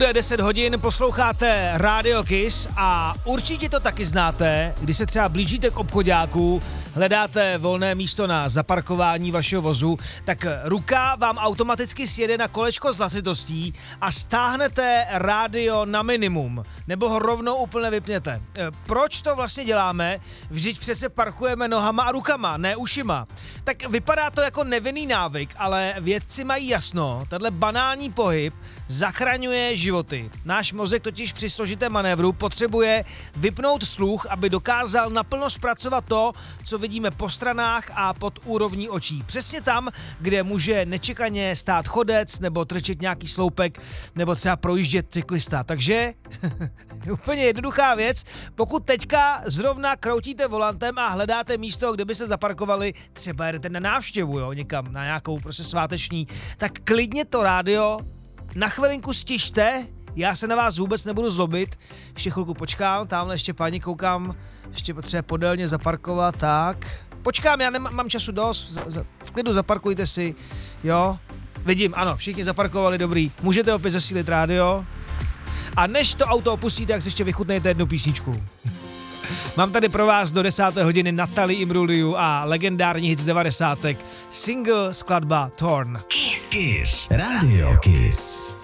Je 10 hodin, posloucháte Radio Kiss a určitě to taky znáte, když se třeba blížíte k obchoďáku, hledáte volné místo na zaparkování vašeho vozu, tak ruka vám automaticky sjede na kolečko s hlasitostí a stáhnete rádio na minimum, nebo ho rovnou úplně vypněte. Proč to vlastně děláme? Vždyť přece parkujeme nohama a rukama, ne ušima. Tak vypadá to jako nevinný návyk, ale vědci mají jasno, tenhle banální pohyb zachraňuje životy. Náš mozek totiž při složitém manévru potřebuje vypnout sluch, aby dokázal naplno zpracovat to, co vidíme po stranách a pod úrovní očí. Přesně tam, kde může nečekaně stát chodec, nebo trčet nějaký sloupek, nebo třeba projíždět cyklista. Takže úplně jednoduchá věc, pokud teďka zrovna kroutíte volantem a hledáte místo, kde by se zaparkovali, třeba jedete na návštěvu, jo, někam, na nějakou prostě sváteční, tak klidně to rádio na chvilinku stižte, já se na vás vůbec nebudu zlobit, ještě chvilku počkám, tamhle ještě paní koukám, ještě potřeba podélně zaparkovat, tak. Počkám, já mám času dost, v klidu zaparkujte si, jo. Vidím, ano, všichni zaparkovali, dobrý, můžete opět zesílit rádio. A než to auto opustíte, tak si ještě vychutnejte jednu písničku. Mám tady pro vás do 10. hodiny Natalie Imbruglia a legendární hit z 90. Single skladba Torn. Kiss. Radio Kiss.